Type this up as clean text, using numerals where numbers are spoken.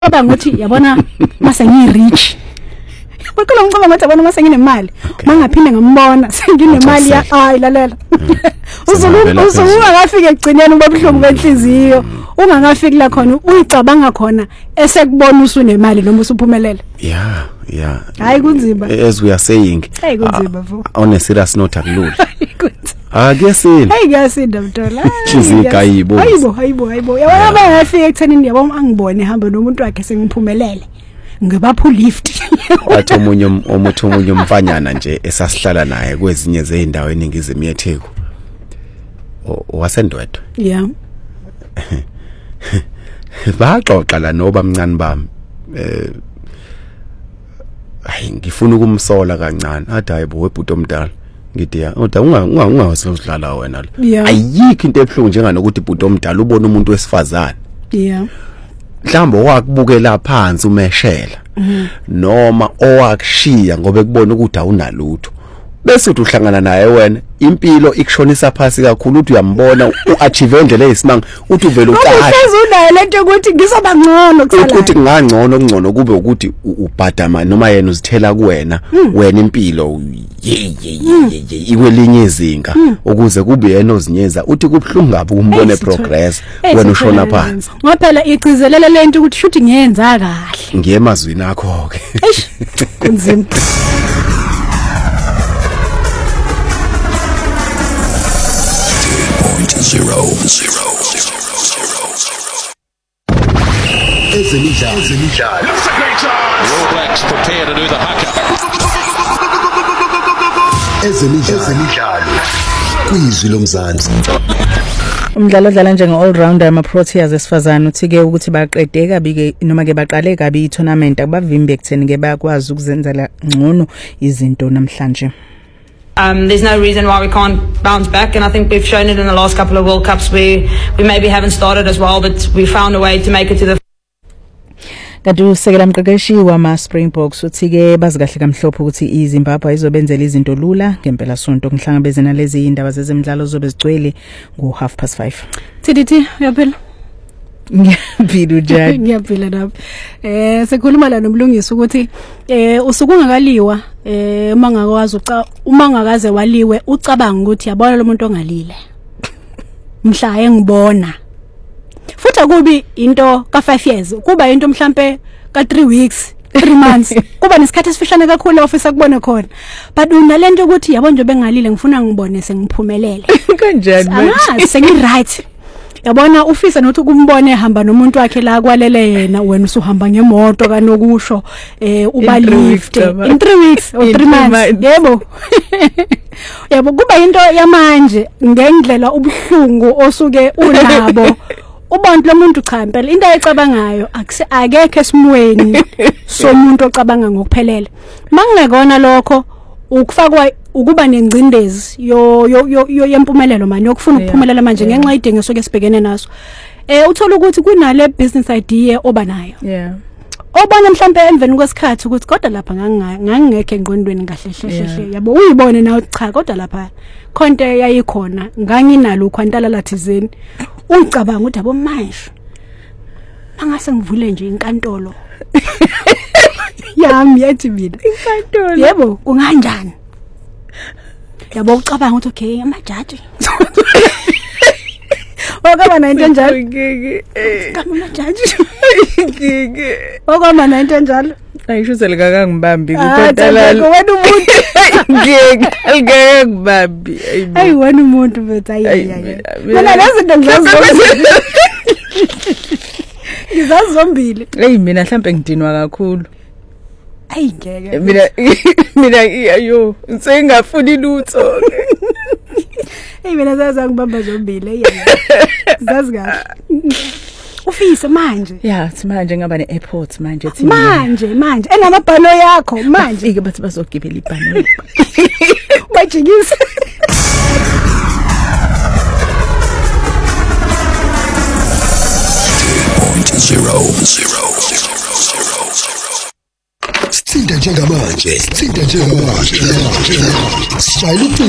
ngoba ngothi yabona mase ngi-rich Bakho ngicabanga ukuthi abona mase nginemali mangaphinde ngambona senginemali ya hayi lalela uzungafika egcineni ubabhlungu benhliziyo ungangafiki la khona uyicabanga khona esekubona usunemali noma usuphumelela yeah hayi kunzima as we are saying hayi kunzima mfo on a serious note akulula kuyasinda hayi kuyasinda mntola hayibo yabona bangafika ekuthenini yabo angibone hamba nomuntu wakhe sengiphumelele ngibaphu lift wathi omunye umfanyana nje esasihlala naye kwezinye zeindawo eningizimu yeTheku wasendwedwe yeah baxoxa la noba mncane bami hayi ngifuna ukumsola kancane athi hayibo webhuti omdala ngithi ya ungawasidlala wena la ayikho into ebhlungu njenganokuthi ibhuti omdala ubona umuntu wesifazane yeah mhlawumbe wakubukela phansi umeshela noma owakushiya ngoba ekubona ukuthi awunalutho bese uthi uhlangana naye wena impilo ikushonisa phansi kakhulu uthi uyambona uachieve endlela eyisimanga uthi uvela uqasha unayo lento ukuthi ngizoba ngcono kusala ukuthi ngangcono okungcono kube ukuthi ubhadama noma yena uzithela kuwena wena impilo ikwelinye izinga ukuze kube yena ozinyeza uthi kubhlungu ngabe umbone progress wena ushona phansi ngoba igcizelele lento ukuthi shuthi ngiyenza kahle ngiyemazwini akho ke kunzima Zero. Ezemidlalo. Looks a great chance. The All Blacks prepare to do the haka. Ezemidlalo. Kwizwi lomzansi. Umdlalo odlala njenge all rounder ama Proteas esifazana uthi ke ukuthi baqede kabi ke noma ke baqale kabi i-tournament akubavimbi ekutheni ke bayakwazi ukuzenzela ngcono izinto namhlanje. There's no reason why we can't bounce back, and I think we've shown it in the last couple of World Cups where we maybe haven't started as well, but we found a way to make it to the Kanti usekela mqeqeshi wama Springboks uthi ke bazikahle kamhlophe ukuthi iZimbabwe izobenzela izinto lula ngempela sonto ngihlangabezana lezi indaba zezemidlalo zobe zigcwele ngo 5:30. TDT uyaphela Ngiyaphila njani ngiyaphila lapha sekhuluma la nomlungisi ukuthi usuku ungakaliwa mangakwazi uma ungakaze waliwe ucabanga ukuthi yabona lo muntu ongalile mhla engibona futhi akubi into ka 5 years kuba into mhlambe ka 3 weeks 3 months kuba nesikhathi esifishane kakhulu office akubone khona but unalento ukuthi yabo nje bengalile ngifuna ngibone sengiphumelele kanjani manje sengi right yabona ufisa nothi kumbone ehamba nomuntu wakhe la kwalele yena wena usuhamba ngemoto kanokusho uba lift in 3 weeks or 3 months yebo kuba into yamanje ngendlela ubuhlungu osuke unabo ubonke lo muntu cha impela into ayicabangayo akekho esimweni somuntu ocabanga ngokuphelele mangekona lokho ukufakwa ukuba nengcindezi yempumelelo manje yokufuna ukuphumelela manje ngenxa idingo soke sibhekene naso uthola ukuthi kunale business idea oba nayo obona mhlambe emveni kwesikhathi ukuthi kodwa lapha ngangingekho engqondweni kahle yabo uyibone nawe cha kodwa lapha khonto yayikhona nganginalo ukhwantala lathizeni ungicabanga ukuthi abo manje angase ngivule nje inkantolo yami yathi mina inkantolo yebo kunganjani yabo ucabanga ukuthi okay amajaji okaba nainto njalo kama amajaji okaba nainto njalo ayisho selika ngibambi kukontalala wena umuntu ngeke ngibambi ayi wena umuntu bethu ayi mina lezinto ngizazombili hey mina mhlambe ngidinwa kakhulu ayi ngeke mina ayo sengafuni lutho hey mina zaza ngibamba zombili zazi kahle ufise manje manje ngaba ne-airport manje manje enamabhano yakho manje ike bathi bazogibela ibhano bajikisa Sithinta njengamanje. Sishayela